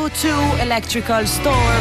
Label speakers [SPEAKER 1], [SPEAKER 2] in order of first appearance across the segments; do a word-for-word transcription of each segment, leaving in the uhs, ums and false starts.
[SPEAKER 1] U due Electrical Storm.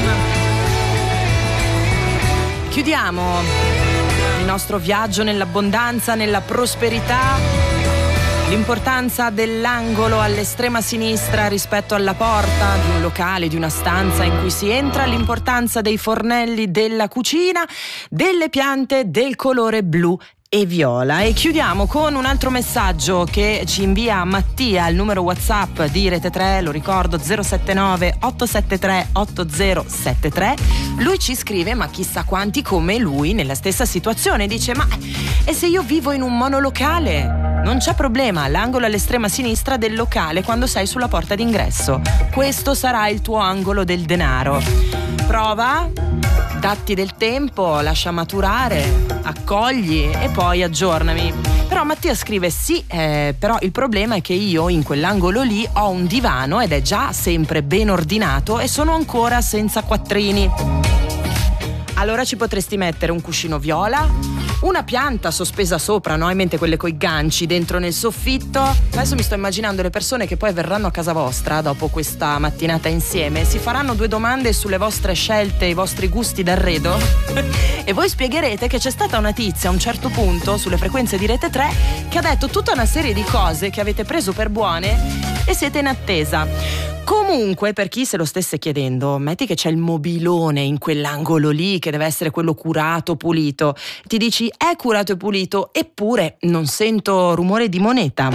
[SPEAKER 1] Chiudiamo il nostro viaggio nell'abbondanza, nella prosperità. L'importanza dell'angolo all'estrema sinistra rispetto alla porta di un locale, di una stanza in cui si entra, l'importanza dei fornelli della cucina, delle piante del colore blu e viola. E chiudiamo con un altro messaggio che ci invia Mattia al numero WhatsApp di Rete tre, lo ricordo, zero sette nove otto sette tre otto zero sette tre. Lui ci scrive, ma chissà quanti come lui nella stessa situazione, dice: ma e se io vivo in un monolocale? Non c'è problema, l'angolo all'estrema sinistra del locale quando sei sulla porta d'ingresso. Questo sarà il tuo angolo del denaro. Prova, datti del tempo, lascia maturare, accogli e poi aggiornami. Però Mattia scrive: sì, eh, però il problema è che io in quell'angolo lì ho un divano ed è già sempre ben ordinato e sono ancora senza quattrini. Allora ci potresti mettere un cuscino viola, una pianta sospesa sopra, no? In mente quelle coi ganci dentro nel soffitto. Adesso mi sto immaginando le persone che poi verranno a casa vostra dopo questa mattinata insieme, si faranno due domande sulle vostre scelte, i vostri gusti d'arredo e voi spiegherete che c'è stata una tizia a un certo punto sulle frequenze di Rete tre che ha detto tutta una serie di cose che avete preso per buone e siete in attesa. Comunque, per chi se lo stesse chiedendo, metti che c'è il mobilone in quell'angolo lì che deve essere quello curato, pulito. Ti dici: è curato e pulito, eppure non sento rumore di moneta.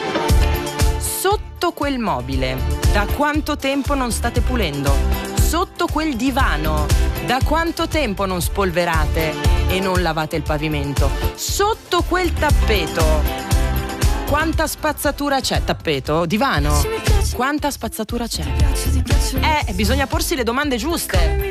[SPEAKER 1] Sotto quel mobile, da quanto tempo non state pulendo? Sotto quel divano, da quanto tempo non spolverate e non lavate il pavimento? Sotto quel tappeto, quanta spazzatura c'è? Tappeto? Divano? Quanta spazzatura c'è? Eh, bisogna porsi le domande giuste.